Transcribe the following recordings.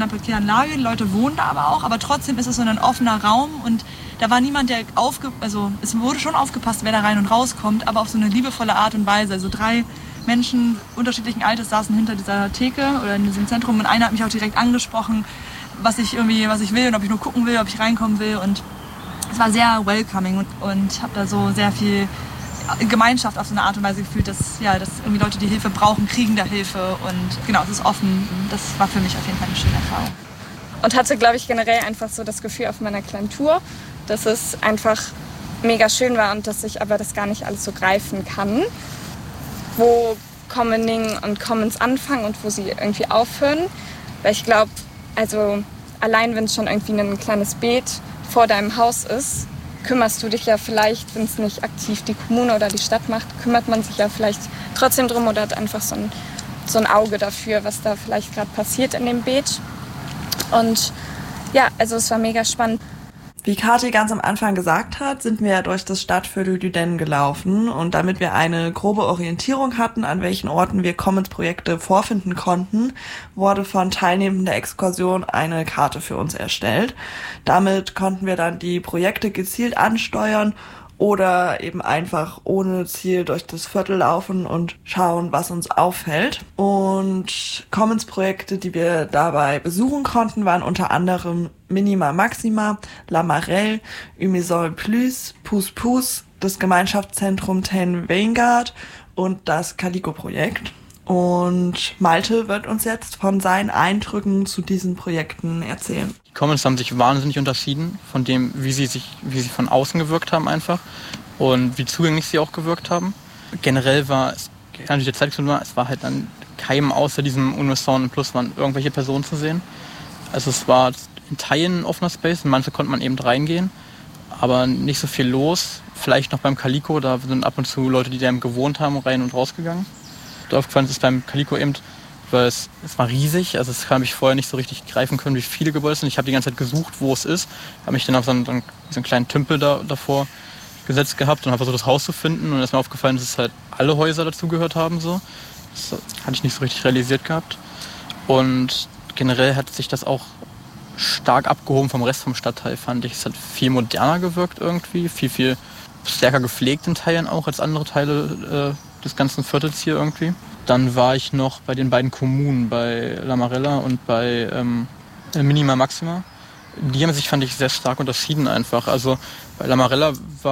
einer prekären Lage, die Leute wohnen da aber trotzdem ist es so ein offener Raum und da war niemand, der es wurde schon aufgepasst, wer da rein und rauskommt, aber auf so eine liebevolle Art und Weise. Also 3 Menschen unterschiedlichen Alters saßen hinter dieser Theke oder in diesem Zentrum und einer hat mich auch direkt angesprochen, was ich will und ob ich nur gucken will, ob ich reinkommen will und es war sehr welcoming und habe da so sehr viel Gemeinschaft auf so eine Art und Weise gefühlt, dass irgendwie Leute, die Hilfe brauchen, kriegen da Hilfe und genau, es ist offen. Das war für mich auf jeden Fall eine schöne Erfahrung. Und hatte, glaube ich, generell einfach so das Gefühl auf meiner kleinen Tour, dass es einfach mega schön war und dass ich aber das gar nicht alles so greifen kann, wo Commoning und Commons anfangen und wo sie irgendwie aufhören. Weil ich glaube, also allein wenn es schon irgendwie ein kleines Beet vor deinem Haus ist, kümmerst du dich ja vielleicht, wenn es nicht aktiv die Kommune oder die Stadt macht, kümmert man sich ja vielleicht trotzdem drum oder hat einfach so ein Auge dafür, was da vielleicht gerade passiert in dem Beet. Und ja, also es war mega spannend. Wie Kathi ganz am Anfang gesagt hat, sind wir ja durch das Stadtviertel Dudenne gelaufen und damit wir eine grobe Orientierung hatten, an welchen Orten wir Commons-Projekte vorfinden konnten, wurde von Teilnehmenden der Exkursion eine Karte für uns erstellt. Damit konnten wir dann die Projekte gezielt ansteuern oder eben einfach ohne Ziel durch das Viertel laufen und schauen, was uns auffällt. Und Commons-Projekte, die wir dabei besuchen konnten, waren unter anderem Minima Maxima, La Marelle, Umisol Plus, Pus Pus, das Gemeinschaftszentrum Ten Vanguard und das Calico-Projekt. Und Malte wird uns jetzt von seinen Eindrücken zu diesen Projekten erzählen. Die Commons haben sich wahnsinnig unterschieden von dem, wie sie von außen gewirkt haben einfach und wie zugänglich sie auch gewirkt haben. Generell war es, natürlich der Zeitpunkt war, es war halt an keinem außer diesem Unisound Plus waren irgendwelche Personen zu sehen. Also es war in Teilen ein offener Space, in manche konnte man eben reingehen, aber nicht so viel los. Vielleicht noch beim Calico, da sind ab und zu Leute, die da gewohnt haben, rein und rausgegangen. Aufgefallen ist beim Calico eben, weil es war riesig, also das habe ich vorher nicht so richtig greifen können, wie viele Gebäude es sind. Ich habe die ganze Zeit gesucht, wo es ist, habe mich dann auf so einen kleinen Tümpel davor gesetzt gehabt und habe versucht, das Haus zu finden und ist mir aufgefallen, dass es halt alle Häuser dazugehört haben. So. Das hatte ich nicht so richtig realisiert gehabt. Und generell hat sich das auch stark abgehoben vom Rest vom Stadtteil, fand ich. Es hat viel moderner gewirkt irgendwie, viel stärker gepflegt in Teilen auch als andere Teile des ganzen Viertels hier irgendwie. Dann war ich noch bei den beiden Kommunen, bei La Marella und bei Minima Maxima. Die haben sich, fand ich, sehr stark unterschieden einfach. Also bei La Marella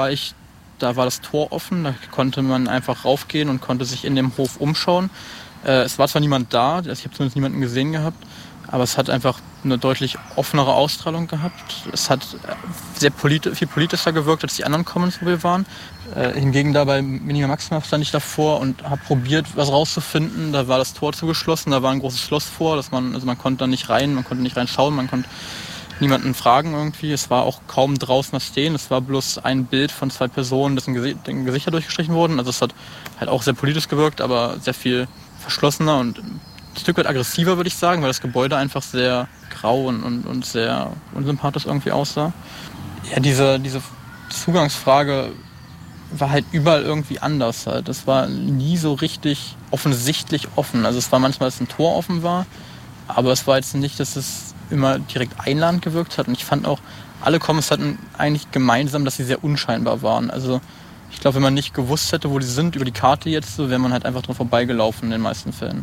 da war das Tor offen, da konnte man einfach raufgehen und konnte sich in dem Hof umschauen. Es war zwar niemand da, ich habe zumindest niemanden gesehen gehabt, aber es hat einfach eine deutlich offenere Ausstrahlung gehabt. Es hat viel politischer gewirkt als die anderen Commons, wo wir waren. Hingegen da bei Minima Maxima stand ich davor und habe probiert, was rauszufinden. Da war das Tor zugeschlossen, da war ein großes Schloss vor, man konnte da nicht rein, man konnte nicht reinschauen, man konnte niemanden fragen irgendwie. Es war auch kaum draußen was stehen. Es war bloß ein Bild von 2 Personen, dessen Gesichter durchgestrichen wurden. Also es hat halt auch sehr politisch gewirkt, aber sehr viel verschlossener und ein Stück weit aggressiver, würde ich sagen, weil das Gebäude einfach sehr grau und sehr unsympathisch irgendwie aussah. Ja, diese Zugangsfrage war halt überall irgendwie anders halt. Das war nie so richtig offensichtlich offen. Also es war manchmal, dass ein Tor offen war, aber es war jetzt nicht, dass es immer direkt einladend gewirkt hat. Und ich fand auch, alle Commons hatten eigentlich gemeinsam, dass sie sehr unscheinbar waren. Also ich glaube, wenn man nicht gewusst hätte, wo die sind, über die Karte jetzt, so wäre man halt einfach dran vorbeigelaufen in den meisten Fällen.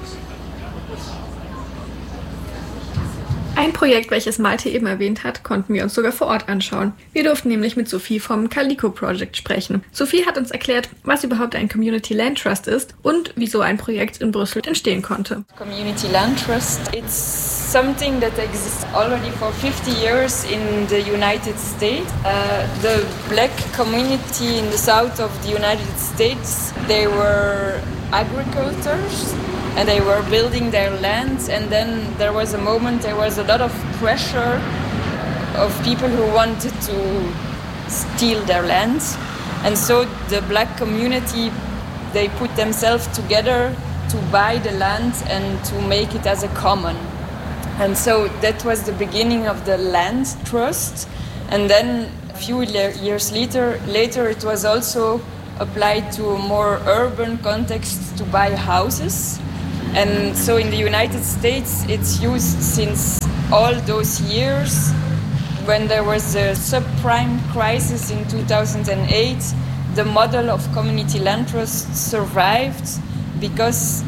Ein Projekt, welches Malte eben erwähnt hat, konnten wir uns sogar vor Ort anschauen. Wir durften nämlich mit Sophie vom Calico Project sprechen. Sophie hat uns erklärt, was überhaupt ein Community Land Trust ist und wieso ein Projekt in Brüssel entstehen konnte. Community Land Trust, it's something that exists already for 50 years in the United States. The black community in the south of the United States, they were agricultors. And they were building their lands, and then there was a moment, there was a lot of pressure of people who wanted to steal their lands. And so the black community, they put themselves together to buy the land and to make it as a common. And so that was the beginning of the land trust. And then a few years later it was also applied to a more urban context to buy houses. And so in the United States, it's used since all those years. When there was a subprime crisis in 2008, the model of community land trust survived because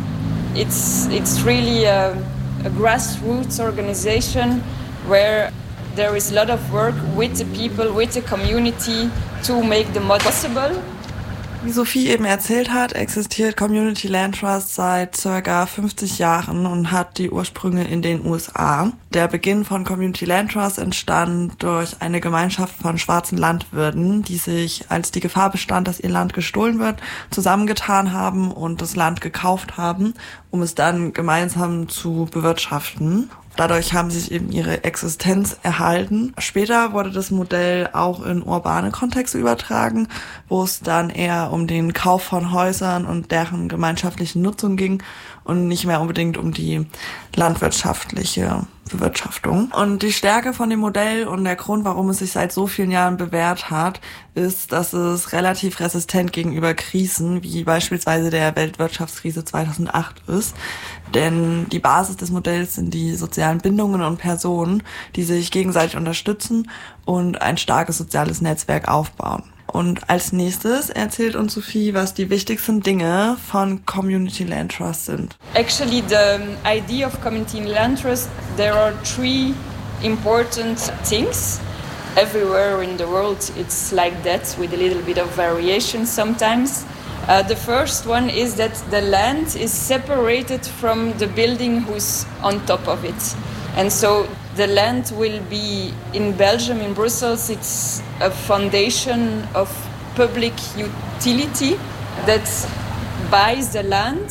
it's really a grassroots organization where there is a lot of work with the people, with the community to make the model possible. Wie Sophie eben erzählt hat, existiert Community Land Trust seit ca. 50 Jahren und hat die Ursprünge in den USA. Der Beginn von Community Land Trust entstand durch eine Gemeinschaft von schwarzen Landwirten, die sich, als die Gefahr bestand, dass ihr Land gestohlen wird, zusammengetan haben und das Land gekauft haben, um es dann gemeinsam zu bewirtschaften. Dadurch haben sie sich eben ihre Existenz erhalten. Später wurde das Modell auch in urbane Kontexte übertragen, wo es dann eher um den Kauf von Häusern und deren gemeinschaftlichen Nutzung ging und nicht mehr unbedingt um die landwirtschaftliche Bewirtschaftung. Und die Stärke von dem Modell und der Grund, warum es sich seit so vielen Jahren bewährt hat, ist, dass es relativ resistent gegenüber Krisen, wie beispielsweise der Weltwirtschaftskrise 2008 ist. Denn die Basis des Modells sind die sozialen Bindungen und Personen, die sich gegenseitig unterstützen und ein starkes soziales Netzwerk aufbauen. Und als nächstes erzählt uns Sophie, was die wichtigsten Dinge von Community Land Trust sind. Actually, the idea of Community Land Trust, there are three important things. Everywhere in the world it's like that, with a little bit of variation sometimes. The first one is that the land is separated from the building who's on top of it. And so the land will be, in Belgium, in Brussels, it's a foundation of public utility that buys the land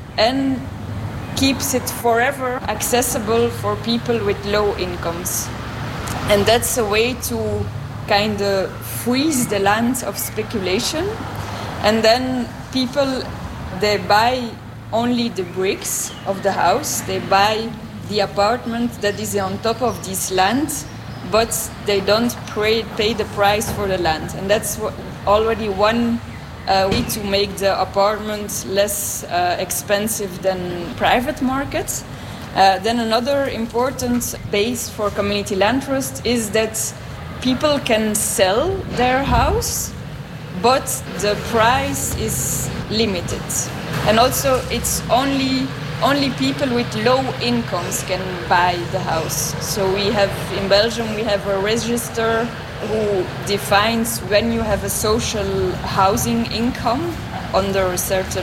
and keeps it forever accessible for people with low incomes. And that's a way to kind of freeze the land of speculation. And then people, they buy only the bricks of the house, they buy the apartment that is on top of this land, but they don't pay the price for the land. And that's already one way to make the apartment less expensive than private markets. Then another important base for community land trust is that people can sell their house, but the price is limited. And also it's only people with low incomes can buy the house. So in Belgium we have a register who defines when you have a social housing income under a certain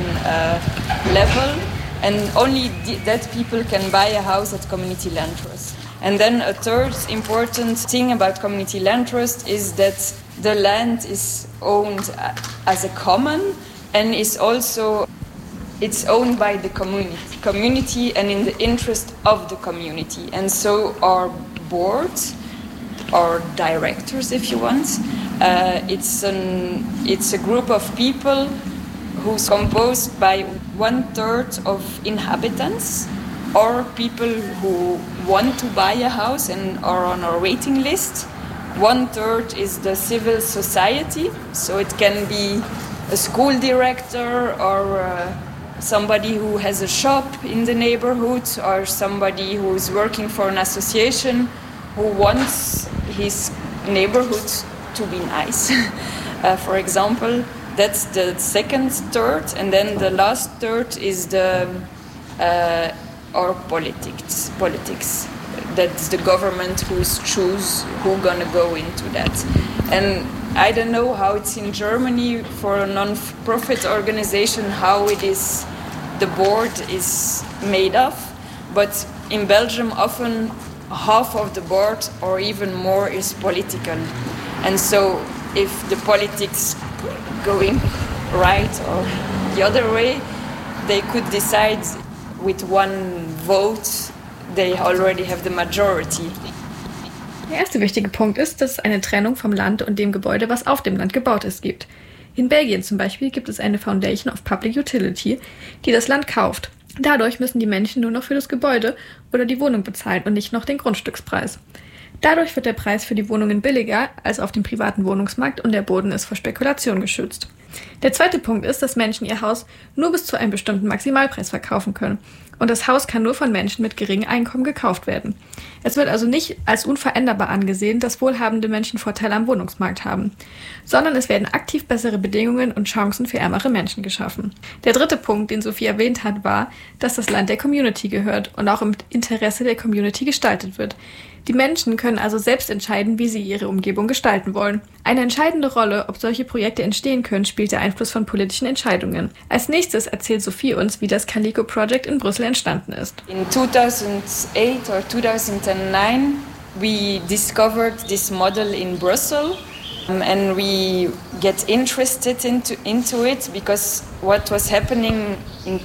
level, and only that people can buy a house at Community Land Trust. And then a third important thing about Community Land Trust is that the land is owned as a common and is also it's owned by the community and in the interest of the community. And so our board, or directors if you want, it's a group of people who's composed by 1/3 of inhabitants or people who want to buy a house and are on our waiting list. 1/3 is the civil society, so it can be a school director or somebody who has a shop in the neighborhood or somebody who's working for an association who wants his neighborhood to be nice. For example, that's the second third, and then the last third is our politics. That's the government who's choose who's gonna go into that. And I don't know how it's in Germany for a non-profit organization, how it is, the board is made of, but in Belgium often half of the board or even more is political. And so if the politics going right or the other way, they could decide with one vote, they already have the majority. Der erste wichtige Punkt ist, dass es eine Trennung vom Land und dem Gebäude, was auf dem Land gebaut ist, gibt. In Belgien zum Beispiel gibt es eine Foundation of Public Utility, die das Land kauft. Dadurch müssen die Menschen nur noch für das Gebäude oder die Wohnung bezahlen und nicht noch den Grundstückspreis. Dadurch wird der Preis für die Wohnungen billiger als auf dem privaten Wohnungsmarkt und der Boden ist vor Spekulation geschützt. Der zweite Punkt ist, dass Menschen ihr Haus nur bis zu einem bestimmten Maximalpreis verkaufen können. Und das Haus kann nur von Menschen mit geringem Einkommen gekauft werden. Es wird also nicht als unveränderbar angesehen, dass wohlhabende Menschen Vorteile am Wohnungsmarkt haben, sondern es werden aktiv bessere Bedingungen und Chancen für ärmere Menschen geschaffen. Der dritte Punkt, den Sophie erwähnt hat, war, dass das Land der Community gehört und auch im Interesse der Community gestaltet wird. Die Menschen können also selbst entscheiden, wie sie ihre Umgebung gestalten wollen. Eine entscheidende Rolle, ob solche Projekte entstehen können, spielt der Einfluss von politischen Entscheidungen. Als nächstes erzählt Sophie uns, wie das Calico Project in Brüssel entstanden ist. In 2008 or 2009, we discovered this model in Brussels. And we get interested into it because what was happening in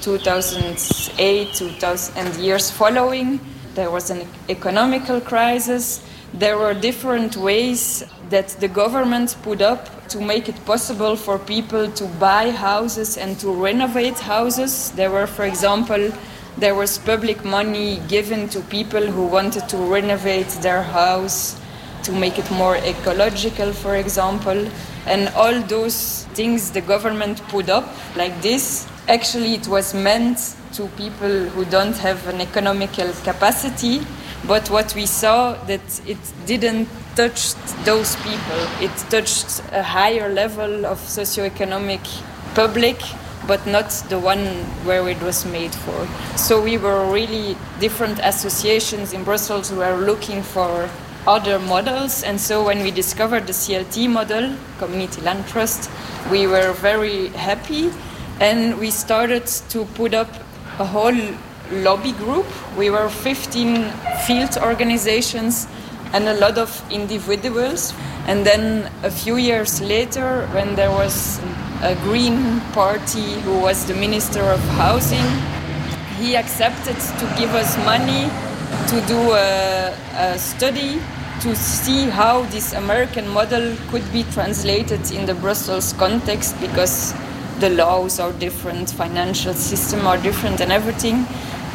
2008, 2000 and years following, there was an economical crisis. There were different ways that the government put up to make it possible for people to buy houses and to renovate houses. There were, for example, there was public money given to people who wanted to renovate their house, to make it more ecological, for example. And all those things the government put up like this, actually it was meant to people who don't have an economical capacity, but what we saw that it didn't touch those people. It touched a higher level of socioeconomic public, but not the one where it was made for. So we were really different associations in Brussels who were looking for other models, and so when we discovered the CLT model, Community Land Trust, we were very happy, and we started to put up a whole lobby group. We were 15 field organizations and a lot of individuals. And then a few years later, when there was a Green Party who was the Minister of Housing, he accepted to give us money to do a study to see how this American model could be translated in the Brussels context, because the laws are different, financial system are different and everything.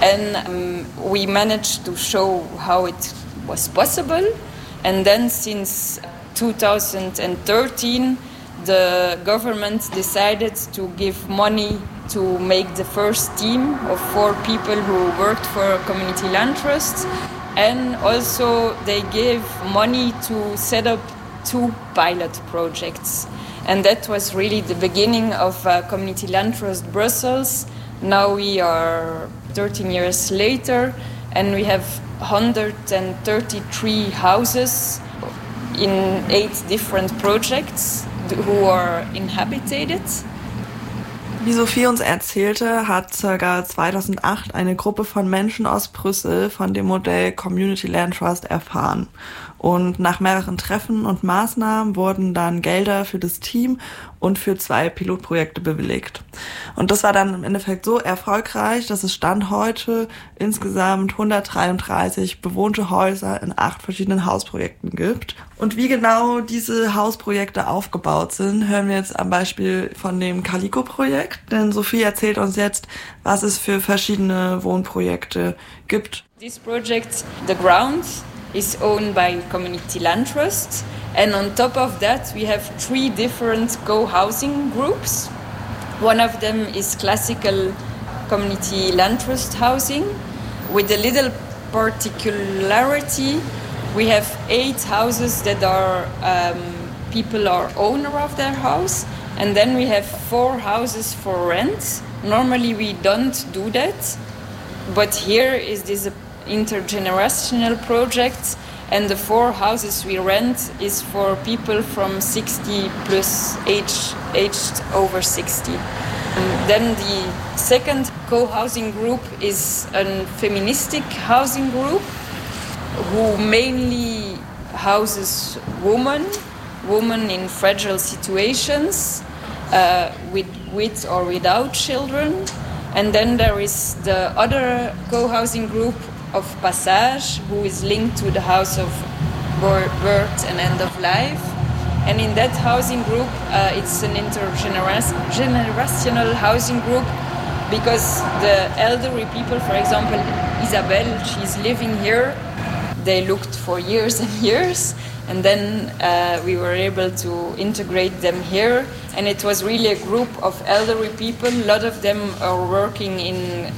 And we managed to show how it was possible. And then since 2013, the government decided to give money to make the first team of 4 people who worked for Community Land Trust. And also they gave money to set up 2 pilot projects. And that was really the beginning of Community Land Trust Brussels. Now we are 13 years later, and we have 133 houses in 8 different projects who are inhabited. Wie Sophie uns erzählte, hat ca. 2008 eine Gruppe von Menschen aus Brüssel von dem Modell Community Land Trust erfahren. Und nach mehreren Treffen und Maßnahmen wurden dann Gelder für das Team und für 2 Pilotprojekte bewilligt. Und das war dann im Endeffekt so erfolgreich, dass es Stand heute insgesamt 133 bewohnte Häuser in 8 verschiedenen Hausprojekten gibt. Und wie genau diese Hausprojekte aufgebaut sind, hören wir jetzt am Beispiel von dem Calico-Projekt. Denn Sophie erzählt uns jetzt, was es für verschiedene Wohnprojekte gibt. This project, The Ground, is owned by Community Land Trust, and on top of that we have 3 different co-housing groups. One of them is classical Community Land Trust housing, with a little particularity. We have 8 houses that are people are owner of their house, and then we have 4 houses for rent. Normally we don't do that, but here is this intergenerational project, and the 4 houses we rent is for people from 60 plus aged over 60. And then the second co-housing group is a feministic housing group who mainly houses women in fragile situations, with or without children. And then there is the other co-housing group of Passage, who is linked to the House of Birth and End of Life. And in that housing group, it's an intergenerational housing group, because the elderly people, for example, Isabel, she's living here, they looked for years and years. And then we were able to integrate them here. And it was really a group of elderly people. A lot of them are working in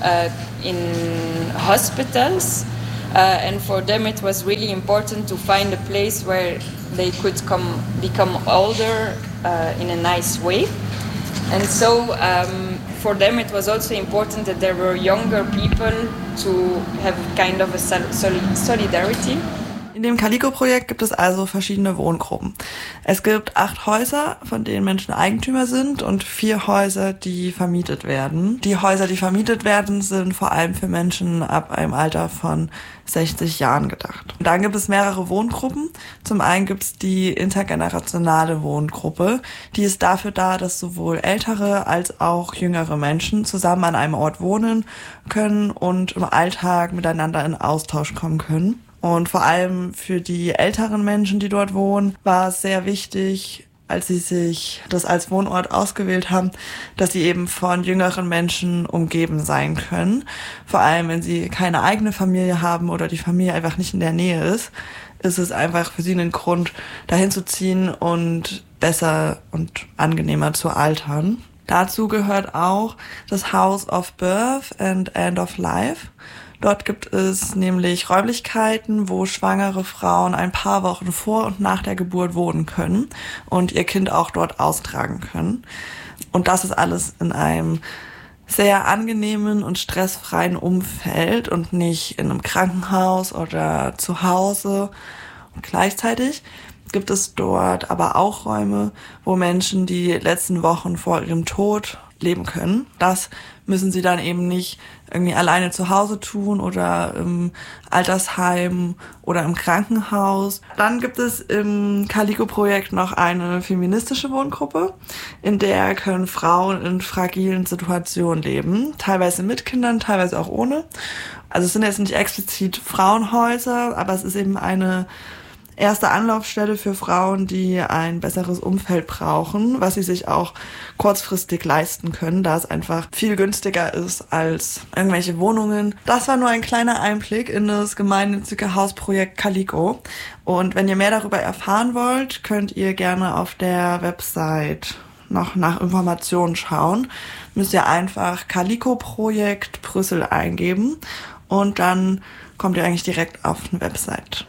hospitals. And for them it was really important to find a place where they could become older in a nice way. And so for them it was also important that there were younger people to have kind of a solidarity. In dem Calico-Projekt gibt es also verschiedene Wohngruppen. Es gibt 8 Häuser, von denen Menschen Eigentümer sind und 4 Häuser, die vermietet werden. Die Häuser, die vermietet werden, sind vor allem für Menschen ab einem Alter von 60 Jahren gedacht. Und dann gibt es mehrere Wohngruppen. Zum einen gibt es die intergenerationale Wohngruppe. Die ist dafür da, dass sowohl ältere als auch jüngere Menschen zusammen an einem Ort wohnen können und im Alltag miteinander in Austausch kommen können. Und vor allem für die älteren Menschen, die dort wohnen, war es sehr wichtig, als sie sich das als Wohnort ausgewählt haben, dass sie eben von jüngeren Menschen umgeben sein können. Vor allem, wenn sie keine eigene Familie haben oder die Familie einfach nicht in der Nähe ist es einfach für sie ein Grund, dahin zu ziehen und besser und angenehmer zu altern. Dazu gehört auch das House of Birth and End of Life. Dort gibt es nämlich Räumlichkeiten, wo schwangere Frauen ein paar Wochen vor und nach der Geburt wohnen können und ihr Kind auch dort austragen können. Und das ist alles in einem sehr angenehmen und stressfreien Umfeld und nicht in einem Krankenhaus oder zu Hause. Und gleichzeitig gibt es dort aber auch Räume, wo Menschen die letzten Wochen vor ihrem Tod leben können. Das müssen sie dann eben nicht irgendwie alleine zu Hause tun oder im Altersheim oder im Krankenhaus. Dann gibt es im Calico-Projekt noch eine feministische Wohngruppe, in der können Frauen in fragilen Situationen leben, teilweise mit Kindern, teilweise auch ohne. Also es sind jetzt nicht explizit Frauenhäuser, aber es ist eben eine erste Anlaufstelle für Frauen, die ein besseres Umfeld brauchen, was sie sich auch kurzfristig leisten können, da es einfach viel günstiger ist als irgendwelche Wohnungen. Das war nur ein kleiner Einblick in das gemeinnützige Hausprojekt Calico. Und wenn ihr mehr darüber erfahren wollt, könnt ihr gerne auf der Website noch nach Informationen schauen. Müsst ihr einfach Calico-Projekt Brüssel eingeben und dann kommt ihr eigentlich direkt auf eine Website.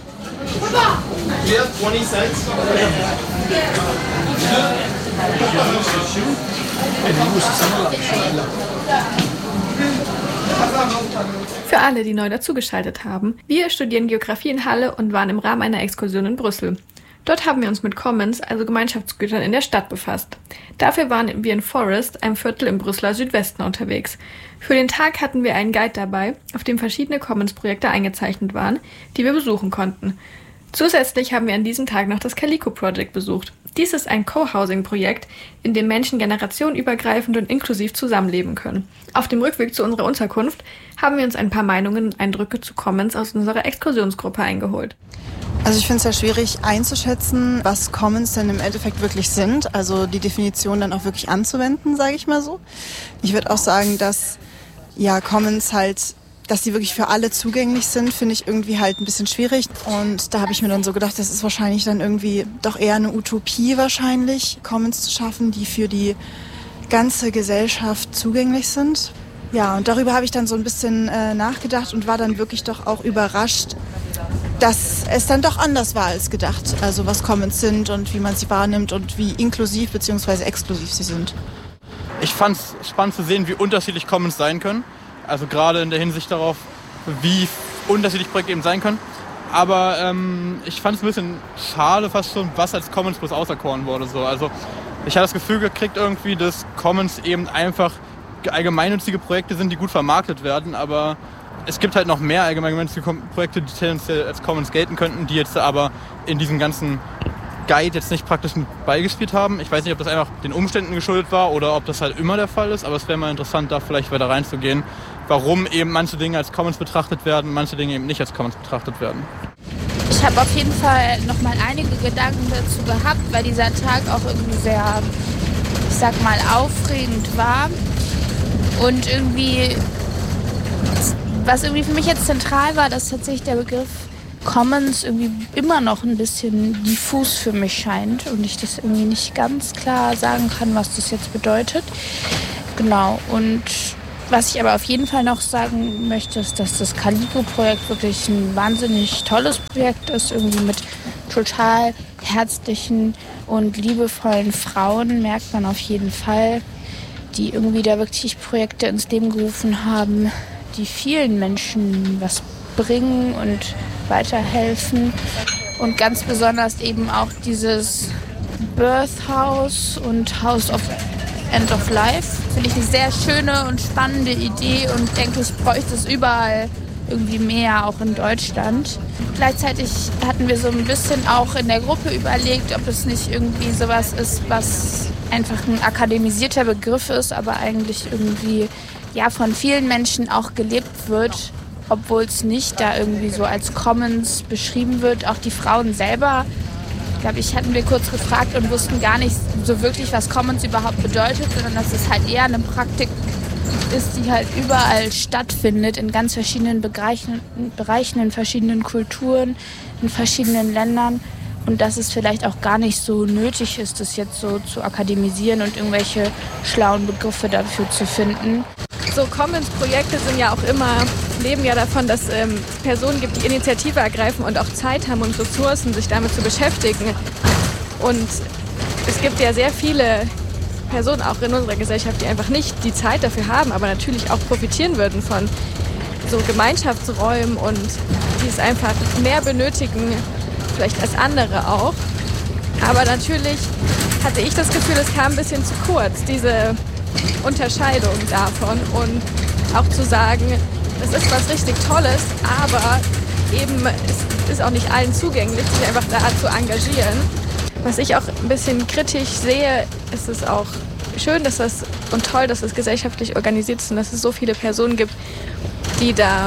Yeah, 20 cents. Für alle, die neu dazugeschaltet haben, wir studieren Geografie in Halle und waren im Rahmen einer Exkursion in Brüssel. Dort haben wir uns mit Commons, also Gemeinschaftsgütern in der Stadt, befasst. Dafür waren wir in Forest, einem Viertel im Brüsseler Südwesten, unterwegs. Für den Tag hatten wir einen Guide dabei, auf dem verschiedene Commons-Projekte eingezeichnet waren, die wir besuchen konnten. Zusätzlich haben wir an diesem Tag noch das Calico Project besucht. Dies ist ein Co-Housing-Projekt, in dem Menschen generationenübergreifend und inklusiv zusammenleben können. Auf dem Rückweg zu unserer Unterkunft haben wir uns ein paar Meinungen und Eindrücke zu Commons aus unserer Exkursionsgruppe eingeholt. Also ich finde es ja schwierig einzuschätzen, was Commons denn im Endeffekt wirklich sind, also die Definition dann auch wirklich anzuwenden, sage ich mal so. Ich würde auch sagen, dass Commons halt, dass die wirklich für alle zugänglich sind, finde ich irgendwie halt ein bisschen schwierig. Und da habe ich mir dann so gedacht, das ist wahrscheinlich dann irgendwie doch eher eine Utopie wahrscheinlich, Commons zu schaffen, die für die ganze Gesellschaft zugänglich sind. Ja, und darüber habe ich dann so ein bisschen nachgedacht und war dann wirklich doch auch überrascht, dass es dann doch anders war als gedacht. Also was Commons sind und wie man sie wahrnimmt und wie inklusiv bzw. exklusiv sie sind. Ich fand es spannend zu sehen, wie unterschiedlich Commons sein können. Also gerade in der Hinsicht darauf, wie unterschiedlich Projekte eben sein können. Aber ich fand es ein bisschen schade fast schon, was als Commons bloß auserkoren wurde. So. Also ich habe das Gefühl gekriegt irgendwie, dass Commons eben einfach allgemeinnützige Projekte sind, die gut vermarktet werden. Aber es gibt halt noch mehr allgemeinnützige Projekte, die tendenziell als Commons gelten könnten, die jetzt aber in diesem ganzen Guide jetzt nicht praktisch mit beigespielt haben. Ich weiß nicht, ob das einfach den Umständen geschuldet war oder ob das halt immer der Fall ist, aber es wäre mal interessant, da vielleicht weiter reinzugehen, warum eben manche Dinge als Commons betrachtet werden, manche Dinge eben nicht als Commons betrachtet werden. Ich habe auf jeden Fall nochmal einige Gedanken dazu gehabt, weil dieser Tag auch irgendwie sehr, ich sag mal, aufregend war und irgendwie, was irgendwie für mich jetzt zentral war, dass tatsächlich der Begriff Commons irgendwie immer noch ein bisschen diffus für mich scheint und ich das irgendwie nicht ganz klar sagen kann, was das jetzt bedeutet. Genau, und was ich aber auf jeden Fall noch sagen möchte, ist, dass das Calico-Projekt wirklich ein wahnsinnig tolles Projekt ist, irgendwie mit total herzlichen und liebevollen Frauen, merkt man auf jeden Fall, die irgendwie da wirklich Projekte ins Leben gerufen haben, die vielen Menschen was bringen und weiterhelfen. Und ganz besonders eben auch dieses Birth House und House of End of Life. Finde ich eine sehr schöne und spannende Idee und denke, ich bräuchte es überall irgendwie mehr, auch in Deutschland. Gleichzeitig hatten wir so ein bisschen auch in der Gruppe überlegt, ob es nicht irgendwie sowas ist, was einfach ein akademisierter Begriff ist, aber eigentlich irgendwie ja von vielen Menschen auch gelebt wird, obwohl es nicht da irgendwie so als Commons beschrieben wird. Auch die Frauen selber, glaube ich, hatten wir kurz gefragt und wussten gar nicht so wirklich, was Commons überhaupt bedeutet, sondern dass es halt eher eine Praktik ist, die halt überall stattfindet, in ganz verschiedenen Bereichen, in verschiedenen Kulturen, in verschiedenen Ländern. Und dass es vielleicht auch gar nicht so nötig ist, das jetzt so zu akademisieren und irgendwelche schlauen Begriffe dafür zu finden. So Commons-Projekte sind ja auch immer, leben ja davon, dass Personen gibt, die Initiative ergreifen und auch Zeit haben und Ressourcen, sich damit zu beschäftigen. Und es gibt ja sehr viele Personen auch in unserer Gesellschaft, die einfach nicht die Zeit dafür haben, aber natürlich auch profitieren würden von so Gemeinschaftsräumen und die es einfach mehr benötigen, vielleicht als andere auch. Aber natürlich hatte ich das Gefühl, es kam ein bisschen zu kurz, diese Unterscheidung davon und auch zu sagen, das ist was richtig Tolles, aber eben es ist auch nicht allen zugänglich, sich einfach da zu engagieren. Was ich auch ein bisschen kritisch sehe, ist es auch schön, dass das und toll, dass es gesellschaftlich organisiert ist und dass es so viele Personen gibt, die da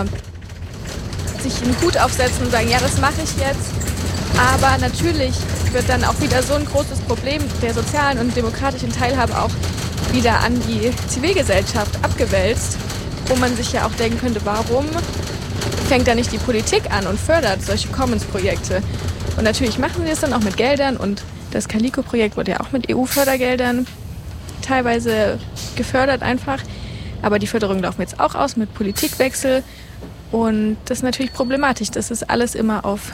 sich einen Hut aufsetzen und sagen, ja, das mache ich jetzt. Aber natürlich wird dann auch wieder so ein großes Problem der sozialen und demokratischen Teilhabe auch wieder an die Zivilgesellschaft abgewälzt, wo man sich ja auch denken könnte, warum fängt da nicht die Politik an und fördert solche Commons-Projekte? Und natürlich machen sie es dann auch mit Geldern und das Calico-Projekt wurde ja auch mit EU-Fördergeldern teilweise gefördert einfach. Aber die Förderungen laufen jetzt auch aus mit Politikwechsel und das ist natürlich problematisch, dass es alles immer auf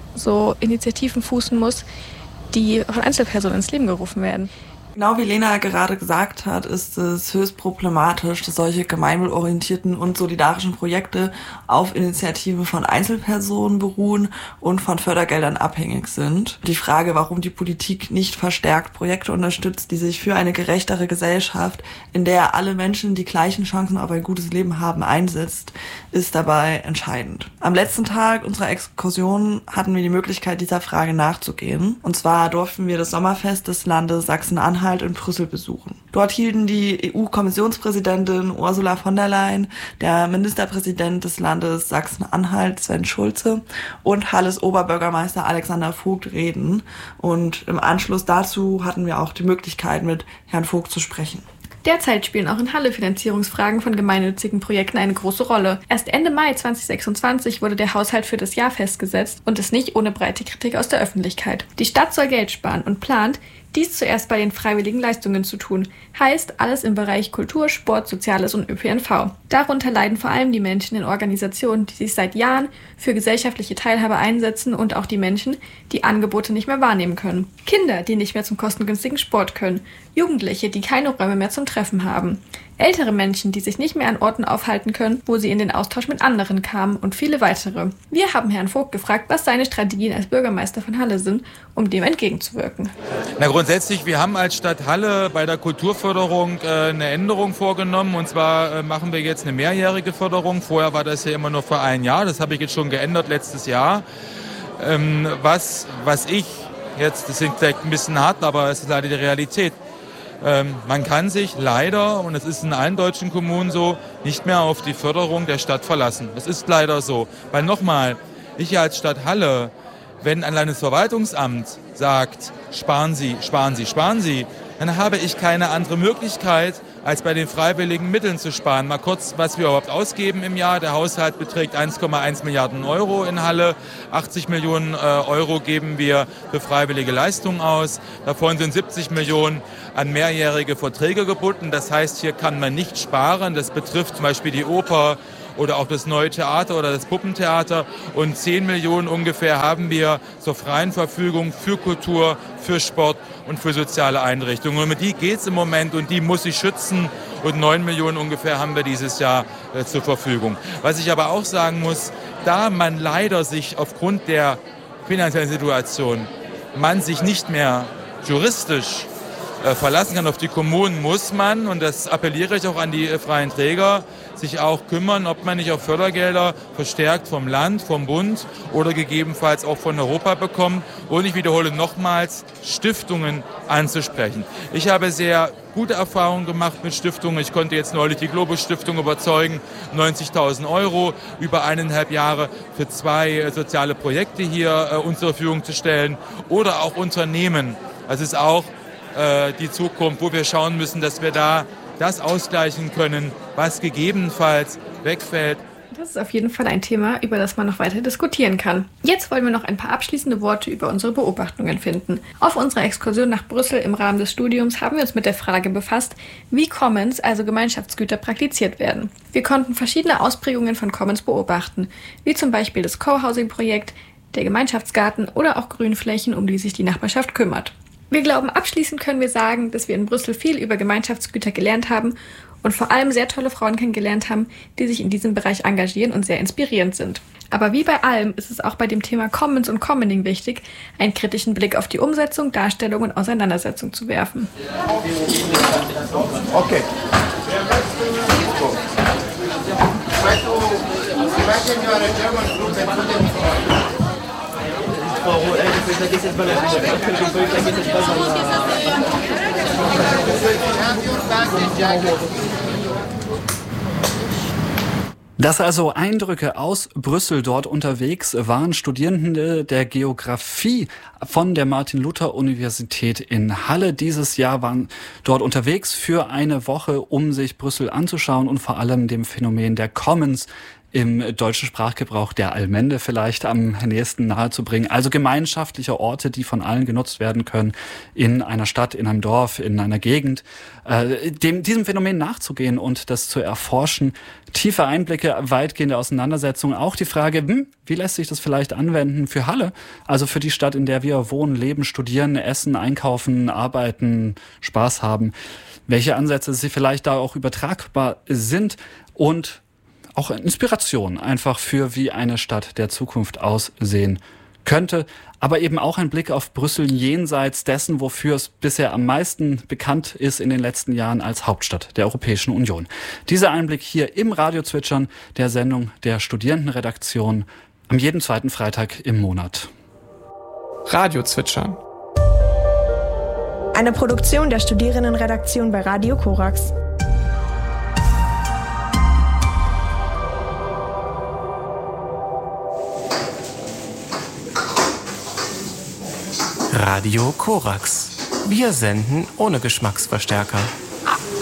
so Initiativen fußen muss, die von Einzelpersonen ins Leben gerufen werden. Genau wie Lena gerade gesagt hat, ist es höchst problematisch, dass solche gemeinwohlorientierten und solidarischen Projekte auf Initiativen von Einzelpersonen beruhen und von Fördergeldern abhängig sind. Die Frage, warum die Politik nicht verstärkt Projekte unterstützt, die sich für eine gerechtere Gesellschaft, in der alle Menschen die gleichen Chancen auf ein gutes Leben haben, einsetzt, ist dabei entscheidend. Am letzten Tag unserer Exkursion hatten wir die Möglichkeit, dieser Frage nachzugehen. Und zwar durften wir das Sommerfest des Landes Sachsen-Anhalt in Brüssel besuchen. Dort hielten die EU-Kommissionspräsidentin Ursula von der Leyen, der Ministerpräsident des Landes Sachsen-Anhalt Sven Schulze und Halles Oberbürgermeister Alexander Vogt Reden. Und im Anschluss dazu hatten wir auch die Möglichkeit, mit Herrn Vogt zu sprechen. Derzeit spielen auch in Halle Finanzierungsfragen von gemeinnützigen Projekten eine große Rolle. Erst Ende Mai 2026 wurde der Haushalt für das Jahr festgesetzt und ist nicht ohne breite Kritik aus der Öffentlichkeit. Die Stadt soll Geld sparen und plant, dies zuerst bei den freiwilligen Leistungen zu tun. Heißt, alles im Bereich Kultur, Sport, Soziales und ÖPNV. Darunter leiden vor allem die Menschen in Organisationen, die sich seit Jahren für gesellschaftliche Teilhabe einsetzen und auch die Menschen, die Angebote nicht mehr wahrnehmen können. Kinder, die nicht mehr zum kostengünstigen Sport können. Jugendliche, die keine Räume mehr zum Treffen haben. Ältere Menschen, die sich nicht mehr an Orten aufhalten können, wo sie in den Austausch mit anderen kamen und viele weitere. Wir haben Herrn Vogt gefragt, was seine Strategien als Bürgermeister von Halle sind, um dem entgegenzuwirken. Na, grundsätzlich, wir haben als Stadt Halle bei der Kulturförderung eine Änderung vorgenommen. Und zwar machen wir jetzt eine mehrjährige Förderung. Vorher war das ja immer nur für ein Jahr. Das habe ich jetzt schon geändert letztes Jahr. Was ich jetzt, das klingt vielleicht ein bisschen hart, aber es ist leider die Realität. Man kann sich leider, und es ist in allen deutschen Kommunen so, nicht mehr auf die Förderung der Stadt verlassen. Das ist leider so. Weil nochmal, ich als Stadt Halle, wenn ein Landesverwaltungsamt sagt, sparen Sie, sparen Sie, sparen Sie, dann habe ich keine andere Möglichkeit, als bei den freiwilligen Mitteln zu sparen. Mal kurz, was wir überhaupt ausgeben im Jahr. Der Haushalt beträgt 1,1 Milliarden Euro in Halle. 80 Millionen Euro geben wir für freiwillige Leistungen aus. Davon sind 70 Millionen an mehrjährige Verträge gebunden. Das heißt, hier kann man nicht sparen. Das betrifft zum Beispiel die Oper oder auch das Neue Theater oder das Puppentheater. Und 10 Millionen ungefähr haben wir zur freien Verfügung für Kultur, für Sport und für soziale Einrichtungen. Und mit die geht es im Moment und die muss ich schützen. Und 9 Millionen ungefähr haben wir dieses Jahr zur Verfügung. Was ich aber auch sagen muss, da man leider sich aufgrund der finanziellen Situation, man sich nicht mehr juristisch verlassen kann auf die Kommunen, muss man, und das appelliere ich auch an die freien Träger, sich auch kümmern, ob man nicht auch Fördergelder verstärkt vom Land, vom Bund oder gegebenenfalls auch von Europa bekommt. Und ich wiederhole nochmals, Stiftungen anzusprechen. Ich habe sehr gute Erfahrungen gemacht mit Stiftungen. Ich konnte jetzt neulich die Globus-Stiftung überzeugen, 90.000 Euro über 1,5 Jahre für 2 soziale Projekte hier uns zur Verfügung zu stellen. Oder auch Unternehmen. Das ist auch die Zukunft, wo wir schauen müssen, dass wir da das ausgleichen können, was gegebenenfalls wegfällt. Das ist auf jeden Fall ein Thema, über das man noch weiter diskutieren kann. Jetzt wollen wir noch ein paar abschließende Worte über unsere Beobachtungen finden. Auf unserer Exkursion nach Brüssel im Rahmen des Studiums haben wir uns mit der Frage befasst, wie Commons, also Gemeinschaftsgüter, praktiziert werden. Wir konnten verschiedene Ausprägungen von Commons beobachten, wie zum Beispiel das Co-Housing-Projekt, der Gemeinschaftsgarten oder auch Grünflächen, um die sich die Nachbarschaft kümmert. Wir glauben, abschließend können wir sagen, dass wir in Brüssel viel über Gemeinschaftsgüter gelernt haben und vor allem sehr tolle Frauen kennengelernt haben, die sich in diesem Bereich engagieren und sehr inspirierend sind. Aber wie bei allem ist es auch bei dem Thema Commons und Commoning wichtig, einen kritischen Blick auf die Umsetzung, Darstellung und Auseinandersetzung zu werfen. Okay. Das also Eindrücke aus Brüssel. Dort unterwegs waren Studierende der Geografie von der Martin-Luther-Universität in Halle. Dieses Jahr waren dort unterwegs für eine Woche, um sich Brüssel anzuschauen und vor allem dem Phänomen der Commons im deutschen Sprachgebrauch, der Allmende vielleicht am nächsten nahezubringen. Also gemeinschaftliche Orte, die von allen genutzt werden können, in einer Stadt, in einem Dorf, in einer Gegend. Diesem Phänomen nachzugehen und das zu erforschen. Tiefe Einblicke, weitgehende Auseinandersetzungen. Auch die Frage, wie lässt sich das vielleicht anwenden für Halle? Also für die Stadt, in der wir wohnen, leben, studieren, essen, einkaufen, arbeiten, Spaß haben. Welche Ansätze sie vielleicht da auch übertragbar sind und auch Inspiration einfach für, wie eine Stadt der Zukunft aussehen könnte. Aber eben auch ein Blick auf Brüssel jenseits dessen, wofür es bisher am meisten bekannt ist in den letzten Jahren als Hauptstadt der Europäischen Union. Dieser Einblick hier im Radio-Zwitschern, der Sendung der Studierendenredaktion, am jeden zweiten Freitag im Monat. Radio-Zwitschern. Eine Produktion der Studierendenredaktion bei Radio Korax. Radio Korax. Wir senden ohne Geschmacksverstärker.